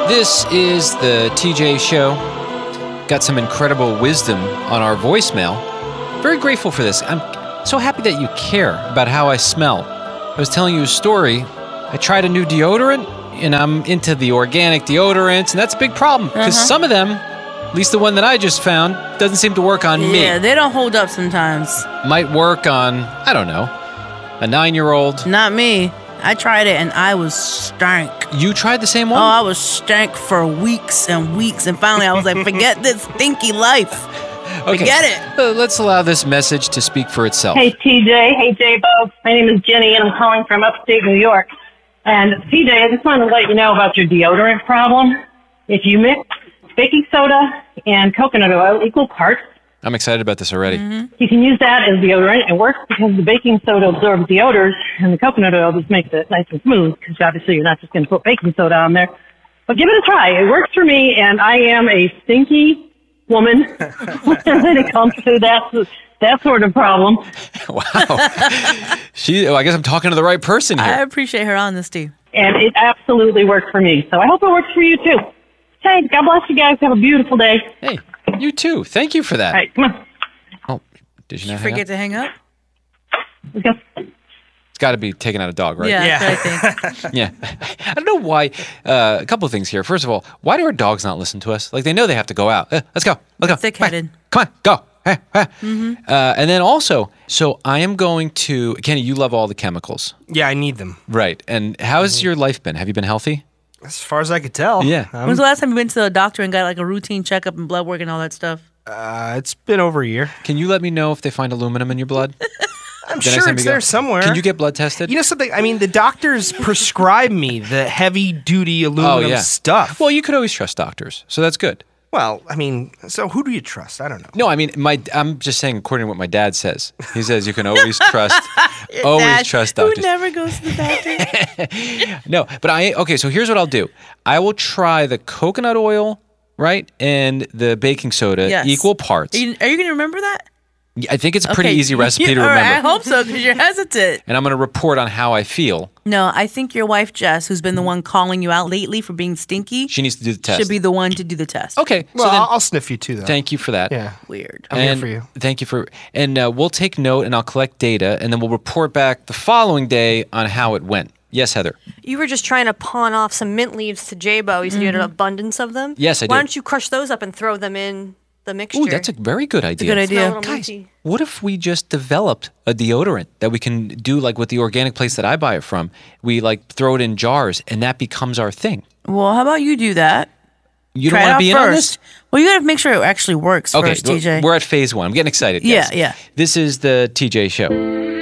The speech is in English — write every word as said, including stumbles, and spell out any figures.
This is the T J Show. Got some incredible wisdom on our voicemail. Very grateful for this. I'm so happy that you care about how I smell. I was telling you a story. I tried a new deodorant, and I'm into the organic deodorants, and that's a big problem because Uh-huh. some of them, at least the one that I just found, doesn't seem to work on me. Yeah, they don't hold up sometimes. Might work on, I don't know, a nine-year-old. Not me. I tried it and I was stank. You tried the same Oh, one? I was stank for weeks and weeks, and finally I was like, forget this stinky life. Okay. Forget it. Uh, let's allow this message to speak for itself. Hey, T J. Hey, J-Bo. My name is Jenny, and I'm calling from upstate New York. And, T J, I just wanted to let you know about your deodorant problem. If you mix baking soda and coconut oil equal parts, I'm excited about this already. Mm-hmm. you can use that as deodorant. It works because the baking soda absorbs the odors, and the coconut oil just makes it nice and smooth, because obviously you're not just going to put baking soda on there. But give it a try. It works for me, and I am a stinky woman when it comes to that that sort of problem. Wow. she, well, I guess I'm talking to the right person here. I appreciate her honesty. And it absolutely works for me. So I hope it works for you, too. Hey, God bless you guys. Have a beautiful day. Hey, you too. Thank you for that. All right, come on. Oh, did you Did you not hang forget up? to hang up? Let's go. It's got to be taking out a dog, right? Yeah, Yeah. that's what I think. Yeah. I don't know why. Uh, a couple of things here. First of all, why do our dogs not listen to us? Like, they know they have to go out. Uh, let's go. Let's go. Thick-headed. Come on, go. Eh, eh. Uh, and then also, so I am going to, Kenny, you love all the chemicals. Yeah, I need them. Right. And how's your life been? Have you been healthy? As far as I could tell. Yeah. Um, When's the last time you went to the doctor and got like a routine checkup and blood work and all that stuff? uh, it's been over a year. Can you let me know if they find aluminum in your blood? I'm The next sure time it's you go? there somewhere. Can you get blood tested? You know something? I mean, the doctors prescribe me the heavy-duty aluminum Oh, yeah. stuff. Well, you could always trust doctors, so that's good. Well, I mean, so who do you trust? I don't know. No, I mean, my I'm just saying according to what my dad says. He says you can always trust, always Dad, trust Who doctors. never goes to the doctor? No, but I okay. So here's what I'll do. I will try the coconut oil, right, and the baking soda Yes. equal parts. Are you, are you going to remember that? Yeah, I think it's a pretty Okay. easy recipe to All right, I remember. hope so, because you're hesitant. And I'm going to report on how I feel. No, I think your wife, Jess, who's been the one calling you out lately for being stinky, She needs to do the test. should be the one to do the test. Okay. Well, so then, I'll, I'll sniff you too, though. thank you for that. Yeah. Weird. I'm here And for you. Thank you for, and uh, we'll take note and I'll collect data and then we'll report back the following day on how it went. Yes, Heather. You were just trying to pawn off some mint leaves to J-Bo. You said you had an abundance of them. Yes, I Why did. don't you crush those up and throw them in the mixture? Ooh, that's a very good idea. good idea. Smell a little Guys, minty. what if we just developed a deodorant that we can do like with the organic place that I buy it from? We like throw it in jars and that becomes our thing. Well, how about you do that? You don't Try it want to out be in first. on this? Well, you got to make sure it actually works Okay, first, T J. we're at phase one. I'm getting excited, guys. Yeah, yeah. This is the T J Show.